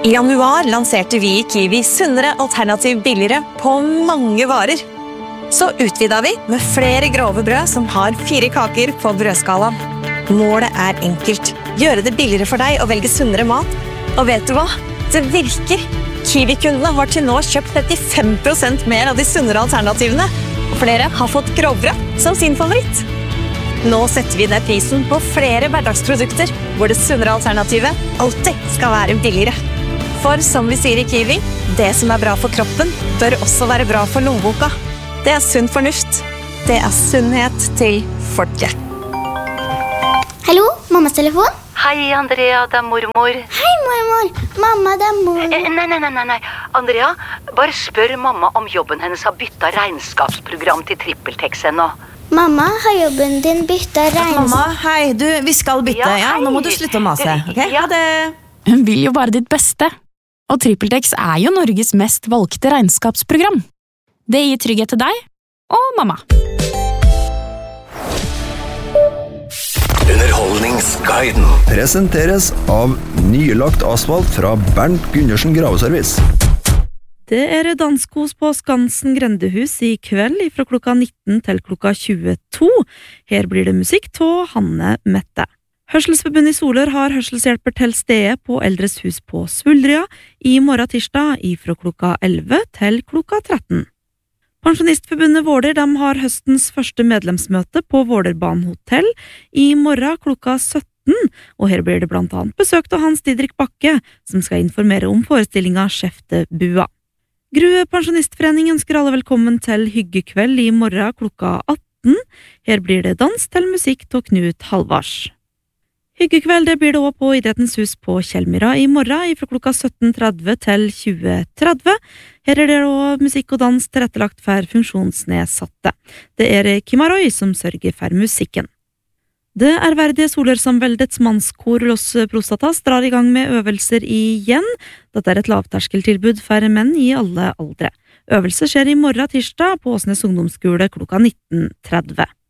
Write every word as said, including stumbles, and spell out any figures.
I januar lanserte vi i Kiwi sunnere alternativ billigere på mange varer. Så utvidet vi med flere grove brød som har fire kaker på brødskalaen. Målet er enkelt. Gjøre det billigere for deg å velge sunnere mat. Og vet du hva? Det virker. Kiwi-kundene har til nå kjøpt trettifem prosent mer av de sunnere alternativene. Og flere har fått grovbrød som sin favoritt. Nå setter vi ned prisen på flere hverdagsprodukter, hvor det sunnere alternativet alltid skal være billigere. For som vi sier i Kiwi, det som er bra for kroppen, bør også være bra for lommeboka. Det er sunn fornuft. Det er sunnhet til folket. Hallo, mammas telefon? Hei, Andrea, det er mormor. Hei, mormor. Mamma, det er mor. Eh, nei, nei, nei, nei. Andrea, bare spør mamma om jobben hennes har byttet regnskapsprogram til TrippelTex ennå. Mamma, har jobben din byttet regnskap? Mamma, hei, du, vi skal bytte, ja, ja? Nå må du slutte å mase, ok? Ja. Ha det. Hun vil jo bare ditt beste. Og TrippelTex er jo Norges mest valgte regnskapsprogram. Det gir trygghet til deg og mamma. Underholdningsguiden presenteres av nylagt asfalt fra Bernt Gundersen Graveservice. Det er danskos på Skansen Grendehus i kveld fra klokka nitten til klokka tjueto. Her blir det musikk til Hanne Mette. Hørselsforbundet i Solør har hørselshjelper til stede på Eldres hus på Svuldrya i morgen tirsdag fra klokka elleve til klokka tretten. Pensjonistforbundet Våler de har høstens første medlemsmøte på Vålerbanen hotell i morgen klokka sytten, og her blir det blant annet besøkt av Hans Didrik Bakke, som skal informere om forestillinga Skjeftebua. Grue Pensjonistforening ønsker alle velkommen til hyggekveld i morgen klokka atten. Her blir det dans til musikk til Knut Halvars. Hyggekveld det blir det også på Idrettens hus på Kjellmyra i morgen fra klokka sytten tretti til tjue tretti. Her er det også musikk og dans tilrettelagt for funksjonsnedsatte. Det er Kimaroi som sørger for musikken. Det ærverdige Solørsamveldets mannskor Los Prostatas drar i gang med øvelser igjen. Dette er et lavterskeltilbud for menn i alle aldre. Øvelse skjer i morgen tirsdag på Åsnes ungdomsskole klokka nitten tretti.